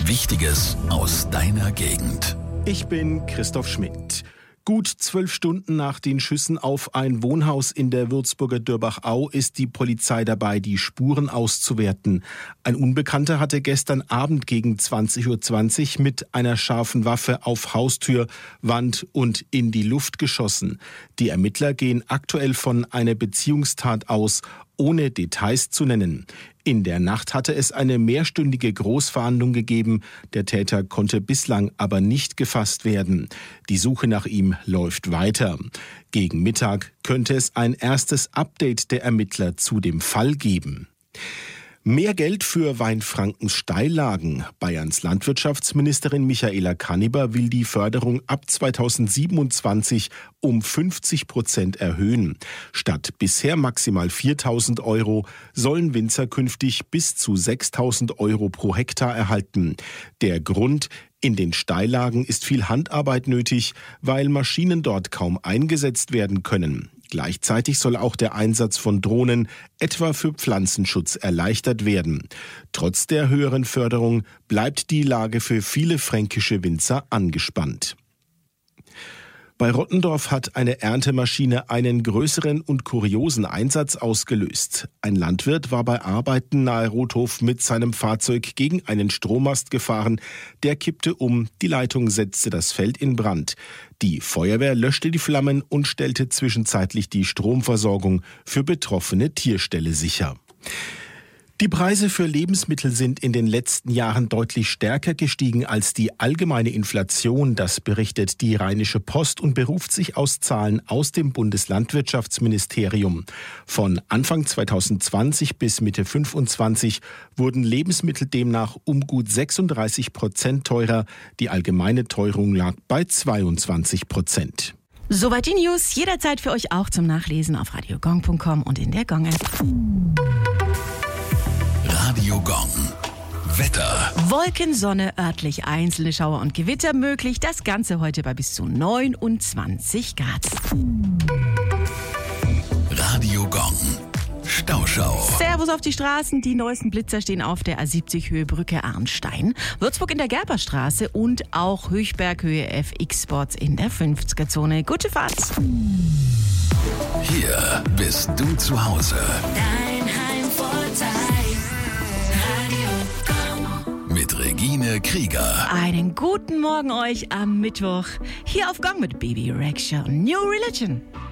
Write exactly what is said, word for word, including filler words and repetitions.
Wichtiges aus deiner Gegend. Ich bin Christoph Schmidt. Gut zwölf Stunden nach den Schüssen auf ein Wohnhaus in der Würzburger Dürbach-Au ist die Polizei dabei, die Spuren auszuwerten. Ein Unbekannter hatte gestern Abend gegen zwanzig Uhr zwanzig mit einer scharfen Waffe auf Haustür, Wand und in die Luft geschossen. Die Ermittler gehen aktuell von einer Beziehungstat aus, ohne Details zu nennen. In der Nacht hatte es eine mehrstündige Großfahndung gegeben. Der Täter konnte bislang aber nicht gefasst werden. Die Suche nach ihm läuft weiter. Gegen Mittag könnte es ein erstes Update der Ermittler zu dem Fall geben. Mehr Geld für Weinfrankens Steillagen. Bayerns Landwirtschaftsministerin Michaela Kanniber will die Förderung ab zweitausendsiebenundzwanzig um fünfzig Prozent erhöhen. Statt bisher maximal viertausend Euro sollen Winzer künftig bis zu sechstausend Euro pro Hektar erhalten. Der Grund: in den Steillagen ist viel Handarbeit nötig, weil Maschinen dort kaum eingesetzt werden können. Gleichzeitig soll auch der Einsatz von Drohnen, etwa für Pflanzenschutz, erleichtert werden. Trotz der höheren Förderung bleibt die Lage für viele fränkische Winzer angespannt. Bei Rottendorf hat eine Erntemaschine einen größeren und kuriosen Einsatz ausgelöst. Ein Landwirt war bei Arbeiten nahe Rothof mit seinem Fahrzeug gegen einen Strommast gefahren. Der kippte um, die Leitung setzte das Feld in Brand. Die Feuerwehr löschte die Flammen und stellte zwischenzeitlich die Stromversorgung für betroffene Tierställe sicher. Die Preise für Lebensmittel sind in den letzten Jahren deutlich stärker gestiegen als die allgemeine Inflation. Das berichtet die Rheinische Post und beruft sich aus Zahlen aus dem Bundeslandwirtschaftsministerium. Von Anfang zweitausendzwanzig bis Mitte fünfundzwanzig wurden Lebensmittel demnach um gut sechsunddreißig Prozent teurer. Die allgemeine Teuerung lag bei zweiundzwanzig Prozent. Soweit die News. Jederzeit für euch auch zum Nachlesen auf radio gong punkt com und in der Gong-App. Radio Gong. Wetter. Wolken, Sonne, örtlich einzelne Schauer und Gewitter möglich. Das Ganze heute bei bis zu neunundzwanzig Grad. Radio Gong. Stauschau. Servus auf die Straßen. Die neuesten Blitzer stehen auf der A siebzig Höhe Brücke Arnstein, Würzburg in der Gerberstraße und auch Höchberg Höhe F X Sports in der fünfziger Zone. Gute Fahrt. Hier bist du zu Hause. Dein Heimvorteil. Mit Regine Krieger. Einen guten Morgen euch am Mittwoch. Hier auf Gong mit Baby Rexha und New Religion.